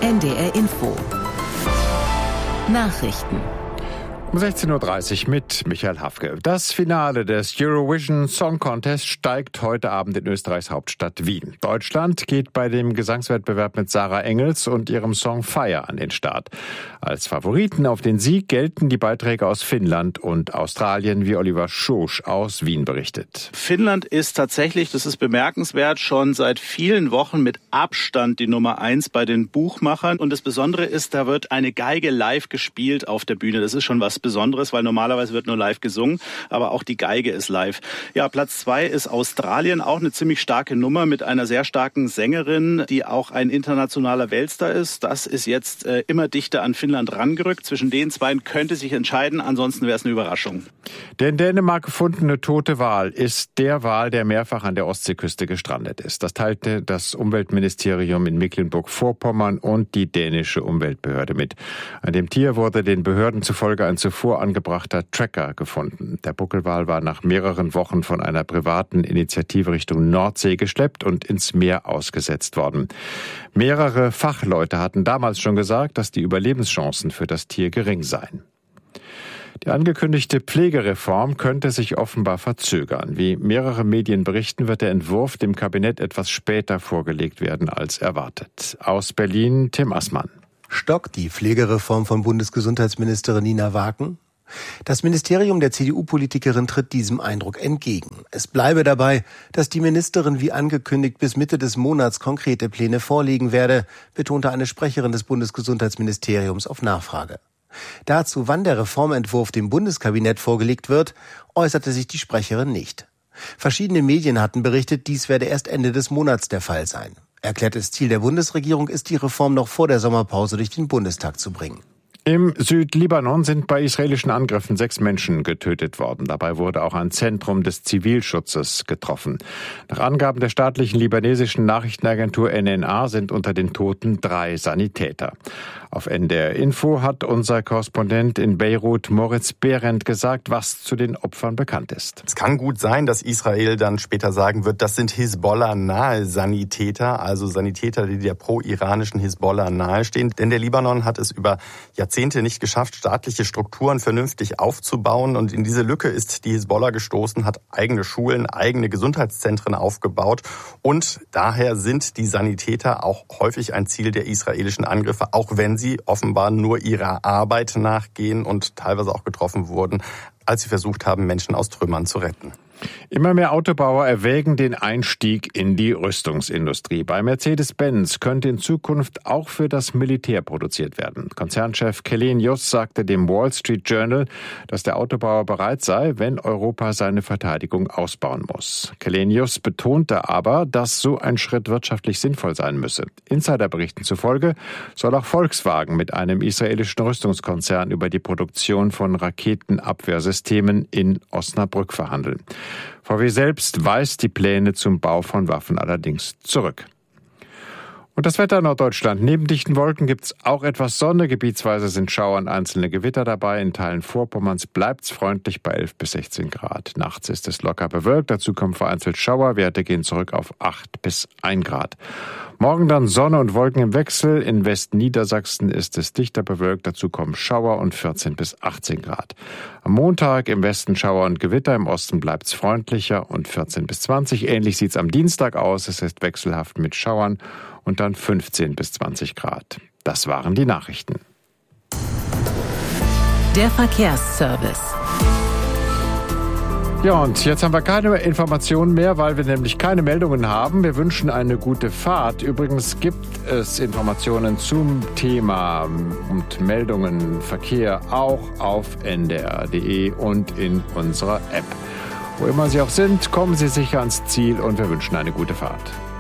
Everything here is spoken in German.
NDR Info. Nachrichten. Um 16.30 Uhr mit Michael Hafke. Das Finale des Eurovision Song Contest steigt heute Abend in Österreichs Hauptstadt Wien. Deutschland geht bei dem Gesangswettbewerb mit Sarah Engels und ihrem Song Fire an den Start. Als Favoriten auf den Sieg gelten die Beiträge aus Finnland und Australien, wie Oliver Schosch aus Wien berichtet. Finnland ist tatsächlich, das ist bemerkenswert, schon seit vielen Wochen mit Abstand die Nummer 1 bei den Buchmachern. Und das Besondere ist, da wird eine Geige live gespielt auf der Bühne. Das ist schon was Besonderes, weil normalerweise wird nur live gesungen, aber auch die Geige ist live. Ja, Platz 2 ist Australien, auch eine ziemlich starke Nummer mit einer sehr starken Sängerin, die auch ein internationaler Weltstar ist. Das ist jetzt immer dichter an Finnland rangerückt. Zwischen den beiden könnte sich entscheiden, ansonsten wäre es eine Überraschung. Der in Dänemark gefundene tote Wal ist der Wal, der mehrfach an der Ostseeküste gestrandet ist. Das teilte das Umweltministerium in Mecklenburg-Vorpommern und die dänische Umweltbehörde mit. An dem Tier wurde den Behörden zufolge ein zuvor angebrachter Tracker gefunden. Der Buckelwal war nach mehreren Wochen von einer privaten Initiative Richtung Nordsee geschleppt und ins Meer ausgesetzt worden. Mehrere Fachleute hatten damals schon gesagt, dass die Überlebenschancen für das Tier gering seien. Die angekündigte Pflegereform könnte sich offenbar verzögern. Wie mehrere Medien berichten, wird der Entwurf dem Kabinett etwas später vorgelegt werden als erwartet. Aus Berlin, Tim Assmann. Stockt die Pflegereform von Bundesgesundheitsministerin Nina Wagen? Das Ministerium der CDU-Politikerin tritt diesem Eindruck entgegen. Es bleibe dabei, dass die Ministerin wie angekündigt bis Mitte des Monats konkrete Pläne vorlegen werde, betonte eine Sprecherin des Bundesgesundheitsministeriums auf Nachfrage. Dazu, wann der Reformentwurf dem Bundeskabinett vorgelegt wird, äußerte sich die Sprecherin nicht. Verschiedene Medien hatten berichtet, dies werde erst Ende des Monats der Fall sein. Erklärtes Ziel der Bundesregierung ist, die Reform noch vor der Sommerpause durch den Bundestag zu bringen. Im Südlibanon sind bei israelischen Angriffen 6 Menschen getötet worden. Dabei wurde auch ein Zentrum des Zivilschutzes getroffen. Nach Angaben der staatlichen libanesischen Nachrichtenagentur NNA sind unter den Toten 3 Sanitäter. Auf NDR Info hat unser Korrespondent in Beirut, Moritz Behrendt, gesagt, was zu den Opfern bekannt ist. Es kann gut sein, dass Israel dann später sagen wird, das sind Hisbollah-nahe Sanitäter, also Sanitäter, die der pro-iranischen Hisbollah nahestehen. Denn der Libanon hat es über Jahrzehnte nicht geschafft, staatliche Strukturen vernünftig aufzubauen. Und in diese Lücke ist die Hisbollah gestoßen, hat eigene Schulen, eigene Gesundheitszentren aufgebaut. Und daher sind die Sanitäter auch häufig ein Ziel der israelischen Angriffe, auch wenn sie offenbar nur ihrer Arbeit nachgehen und teilweise auch getroffen wurden, als sie versucht haben, Menschen aus Trümmern zu retten. Immer mehr Autobauer erwägen den Einstieg in die Rüstungsindustrie. Bei Mercedes-Benz könnte in Zukunft auch für das Militär produziert werden. Konzernchef Källenius sagte dem Wall Street Journal, dass der Autobauer bereit sei, wenn Europa seine Verteidigung ausbauen muss. Källenius betonte aber, dass so ein Schritt wirtschaftlich sinnvoll sein müsse. Insiderberichten zufolge soll auch Volkswagen mit einem israelischen Rüstungskonzern über die Produktion von Raketenabwehrsystemen in Osnabrück verhandeln. VW selbst weist die Pläne zum Bau von Waffen allerdings zurück. Und das Wetter in Norddeutschland. Neben dichten Wolken gibt's auch etwas Sonne. Gebietsweise sind Schauer und einzelne Gewitter dabei. In Teilen Vorpommerns bleibt's freundlich bei 11 bis 16 Grad. Nachts ist es locker bewölkt. Dazu kommen vereinzelt Schauer. Werte gehen zurück auf 8 bis 1 Grad. Morgen dann Sonne und Wolken im Wechsel. In Westniedersachsen ist es dichter bewölkt. Dazu kommen Schauer und 14 bis 18 Grad. Am Montag im Westen Schauer und Gewitter. Im Osten bleibt's freundlicher und 14 bis 20. Ähnlich sieht's am Dienstag aus. Es ist wechselhaft mit Schauern und dann 15 bis 20 Grad. Das waren die Nachrichten. Der Verkehrsservice. Ja, und jetzt haben wir keine Informationen mehr, weil wir nämlich keine Meldungen haben. Wir wünschen eine gute Fahrt. Übrigens gibt es Informationen zum Thema und Meldungen Verkehr auch auf ndr.de und in unserer App. Wo immer Sie auch sind, kommen Sie sicher ans Ziel und wir wünschen eine gute Fahrt.